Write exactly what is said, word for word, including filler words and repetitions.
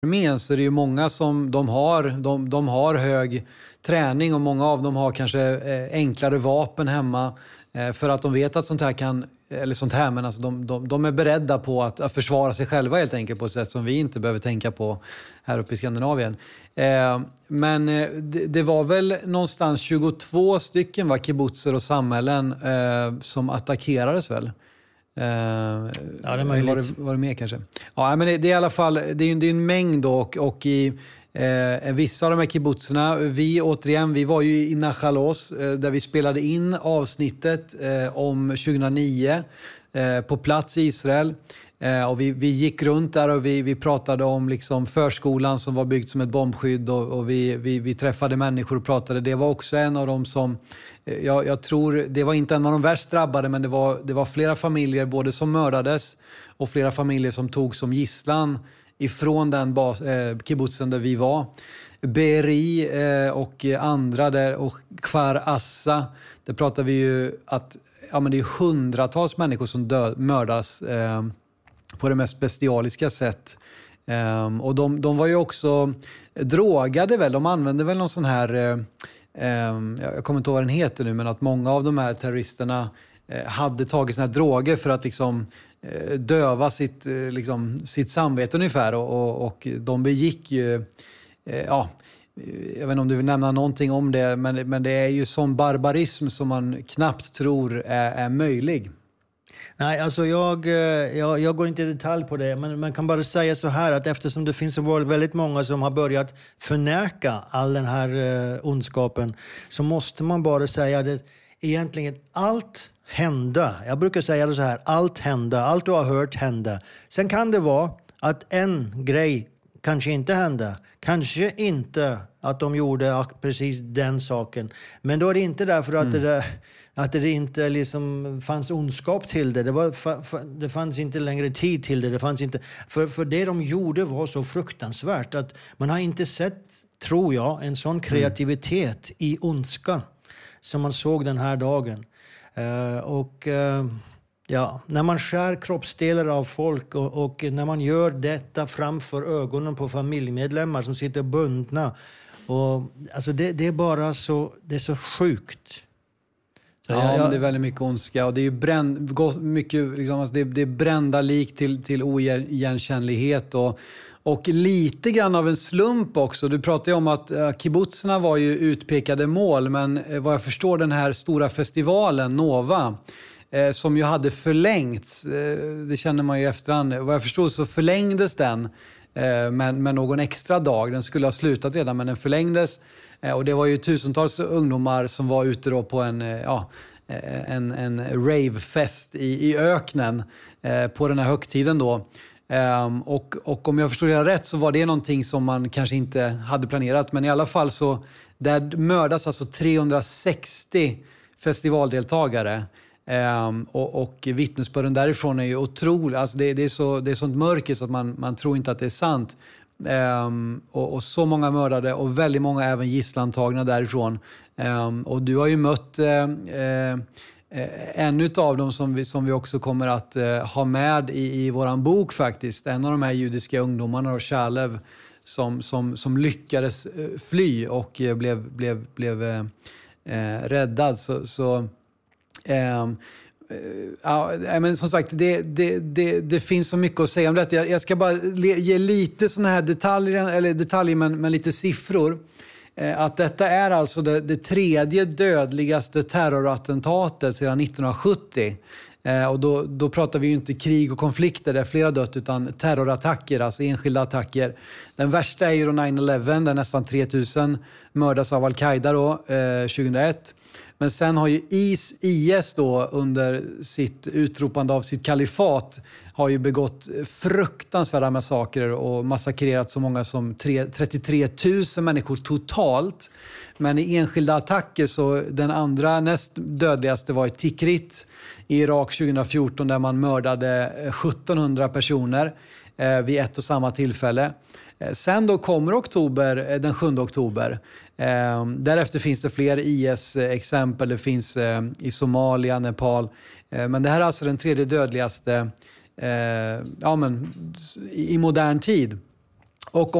armén så är det ju många som de har, de, de har hög träning och många av dem har kanske eh, enklare vapen hemma eh, för att de vet att sånt här kan, eller sånt här, men alltså de, de, de är beredda på att, att försvara sig själva helt enkelt på ett sätt som vi inte behöver tänka på här uppe i Skandinavien. Eh, men eh, det, det var väl någonstans tjugotvå stycken va, kibbutzer och samhällen eh, som attackerades väl. Uh, ja, det är möjligt. Var det, var det mer kanske? Ja, men det, det är i alla fall det är, det är en mängd då, och, och i eh, vissa av de här kibbutzerna, vi återigen, vi var ju i Nachalos eh, där vi spelade in avsnittet eh, om tjugohundranio eh, på plats i Israel. Eh, och vi, vi gick runt där och vi, vi pratade om liksom förskolan som var byggt som ett bombskydd och, och vi, vi, vi träffade människor och pratade. Det var också en av dem som, eh, jag, jag tror, det var inte en av de värst drabbade, men det var, det var flera familjer både som mördades och flera familjer som tog som gisslan ifrån den bas, eh, kibbutzen där vi var. Be'eri eh, och andra där, och Kfar Assa, där pratar vi ju att ja, men det är hundratals människor som dö, mördas eh, på det mest bestialiska sätt. Um, och de, de var ju också drogade väl. De använde väl någon sån här, um, jag kommer inte ihåg vad den heter nu, men att många av de här terroristerna uh, hade tagit såna här droger för att liksom uh, döva sitt, uh, liksom, sitt samvete ungefär. Och, och, och de begick ju, uh, ja, jag vet inte om du vill nämna någonting om det, men, men det är ju sån barbarism som man knappt tror är, är möjlig. Nej, alltså jag, jag, jag går inte i detalj på det, men man kan bara säga så här att eftersom det finns väldigt många som har börjat förneka all den här uh, ondskapen, så måste man bara säga att egentligen allt hända. Jag brukar säga det så här, allt hända, allt du har hört hända. Sen kan det vara att en grej kanske inte hända. Kanske inte att de gjorde precis den saken. Men då är det inte därför att, mm. det, där, att det inte liksom fanns ondskap till det. Det, var, det fanns inte längre tid till det. Det fanns inte, för, för det de gjorde var så fruktansvärt att man har inte sett, tror jag, en sån kreativitet mm. i ondska som man såg den här dagen. Uh, och... Uh, Ja, när man skär kroppsdelar av folk och, och när man gör detta framför ögonen på familjemedlemmar som sitter bundna. Och, alltså det, det är bara så, det är så sjukt. Så ja, jag, det är väldigt mycket ondska. Och det är ju bränd, mycket, liksom, alltså det, det är brända lik till, till oigenkännlighet och, och lite grann av en slump också. Du pratade ju om att uh, kibbutzerna var ju utpekade mål, men uh, vad jag förstår den här stora festivalen, Nova, Eh, som ju hade förlängts, eh, det känner man ju efterhand. Vad jag förstod så förlängdes den eh, med, med någon extra dag. Den skulle ha slutat redan, men den förlängdes. Eh, och det var ju tusentals ungdomar som var ute då på en, eh, ja, en, en ravefest i, i öknen eh, på den här högtiden då. Eh, och, och om jag förstod det rätt så var det någonting som man kanske inte hade planerat. Men i alla fall så där mördas alltså trehundrasextio festivaldeltagare. Um, och, och vittnesbörden därifrån är ju otroligt, alltså det, det är så det är sånt mörker så att man, man tror inte att det är sant. Um, och, och så många mördade och väldigt många även gisslantagna därifrån. Um, och du har ju mött uh, uh, en utav dem som vi, som vi också kommer att uh, ha med i, i våran bok faktiskt. En av de här judiska ungdomarna, Shalev, som, som, som lyckades uh, fly och uh, blev, blev, blev uh, uh, räddad. Så, så Um, uh, ja, men som sagt, det, det, det, det finns så mycket att säga om det. Jag, jag ska bara le, ge lite såna här detaljer, eller detaljer men, men lite siffror. Uh, att detta är alltså det, det tredje dödligaste terrorattentatet sedan nittonhundrasjuttio. Uh, och då, då pratar vi ju inte krig och konflikter där flera dött, utan terrorattacker, alltså enskilda attacker. Den värsta är ju då nine eleven, där nästan tre tusen mördas av Al-Qaida då, uh, tjugohundraett. Men sen har ju I S då under sitt utropande av sitt kalifat har ju begått fruktansvärda massakrer och massakrerat så många som trettiotre tusen människor totalt. Men i enskilda attacker så den andra näst dödligaste var i Tikrit i Irak tjugohundrafjorton där man mördade sjuttonhundra personer eh, vid ett och samma tillfälle. Sen då kommer oktober, den sjunde oktober. Eh, därefter finns det fler I S-exempel. Det finns eh, i Somalia, Nepal. Eh, men det här är alltså den tredje dödligaste eh, ja, men, i, i modern tid. Och